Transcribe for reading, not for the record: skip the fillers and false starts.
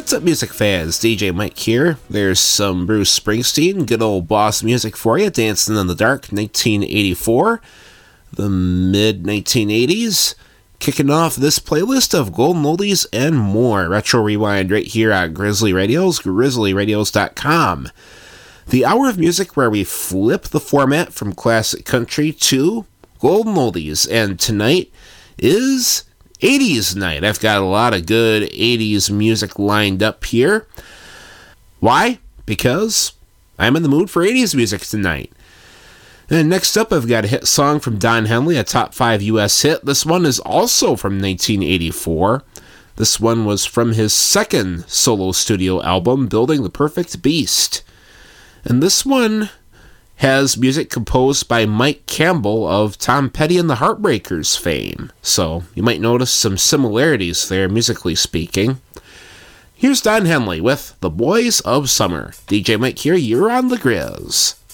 What's up, music fans? DJ Mike here. There's some Bruce Springsteen, good old boss music for you. Dancing in the Dark, 1984. The mid-1980s. Kicking off this playlist of golden oldies and more. Retro Rewind right here at Grizzly Radios, grizzlyradios.com. The hour of music where we flip the format from classic country to golden oldies. And tonight is 80s night. I've got a lot of good 80s music lined up here. Why? Because I'm in the mood for 80s music tonight. And next up, I've got a hit song from Don Henley, a top 5 U.S. hit. This one is also from 1984. This one was from his second solo studio album, Building the Perfect Beast. And this one has music composed by Mike Campbell of Tom Petty and the Heartbreakers fame. So you might notice some similarities there, musically speaking. Here's Don Henley with The Boys of Summer. DJ Mike here, you're on the Grizz.